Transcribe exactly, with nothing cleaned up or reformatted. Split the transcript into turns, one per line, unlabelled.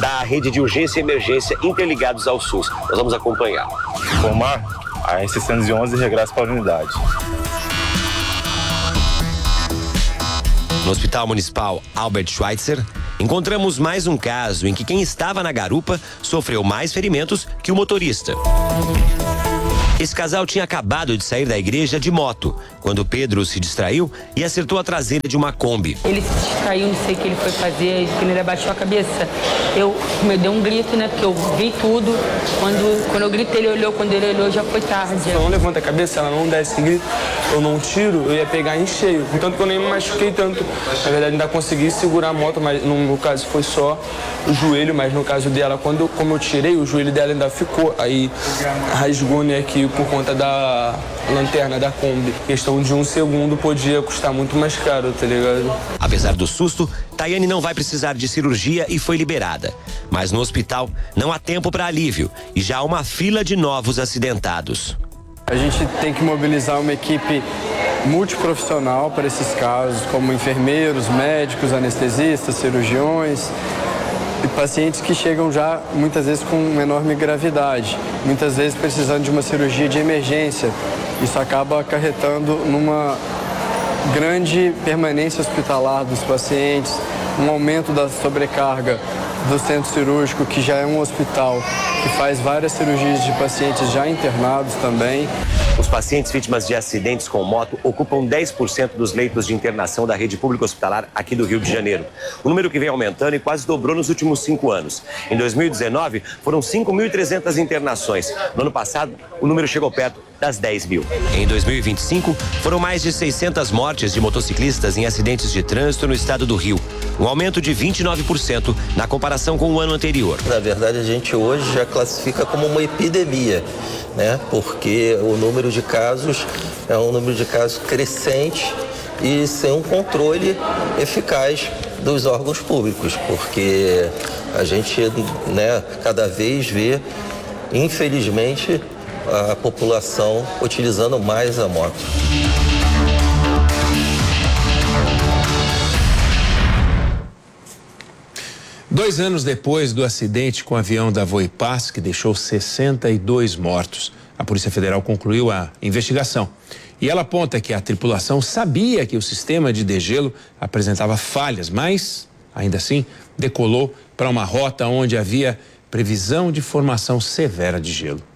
da rede de urgência e emergência interligados ao SUS. Nós vamos acompanhar.
Informar, a R seiscentos e onze regressa para a unidade.
No Hospital Municipal Albert Schweitzer, encontramos mais um caso em que quem estava na garupa sofreu mais ferimentos que o motorista. Esse casal tinha acabado de sair da igreja de moto, quando Pedro se distraiu e acertou a traseira de uma Kombi.
Ele se distraiu, não sei o que ele foi fazer, quando ele abaixou a cabeça, eu, eu dei um grito, né, porque eu vi tudo. Quando, quando eu gritei, ele olhou, quando ele olhou, já foi tarde.
Se ela não levanta a cabeça, ela não desce grito, eu não tiro, eu ia pegar em cheio. Portanto que eu nem me machuquei tanto. Na verdade, ainda consegui segurar a moto, mas no meu caso foi só o joelho, mas no caso dela, quando eu, como eu tirei, o joelho dela ainda ficou, aí rasgou, né, aqui por conta da lanterna da Kombi. Questão de um segundo podia custar muito mais caro, tá ligado?
Apesar do susto, Tayane não vai precisar de cirurgia e foi liberada. Mas no hospital não há tempo para alívio e já há uma fila de novos acidentados.
A gente tem que mobilizar uma equipe multiprofissional para esses casos, como enfermeiros, médicos, anestesistas, cirurgiões e pacientes que chegam já muitas vezes com uma enorme gravidade, muitas vezes precisando de uma cirurgia de emergência. Isso acaba acarretando numa grande permanência hospitalar dos pacientes, um aumento da sobrecarga do centro cirúrgico, que já é um hospital que faz várias cirurgias de pacientes já internados também.
Os pacientes vítimas de acidentes com moto ocupam dez por cento dos leitos de internação da rede pública hospitalar aqui do Rio de Janeiro. O número que vem aumentando e quase dobrou nos últimos cinco anos. Em dois mil e dezenove, foram cinco mil e trezentas internações. No ano passado, o número chegou perto das dez mil. Em dois mil e vinte e cinco, foram mais de seiscentas mortes de motociclistas em acidentes de trânsito no estado do Rio. Um aumento de vinte e nove por cento na comparação com o ano anterior.
Na verdade, a gente hoje já classifica como uma epidemia, né? Porque o número de casos é um número de casos crescente e sem um controle eficaz dos órgãos públicos, porque a gente, né, cada vez vê, infelizmente, a população utilizando mais a moto.
Dois anos depois do acidente com o avião da Voipass, que deixou sessenta e dois mortos, a Polícia Federal concluiu a investigação. E ela aponta que a tripulação sabia que o sistema de degelo apresentava falhas, mas, ainda assim, decolou para uma rota onde havia previsão de formação severa de gelo.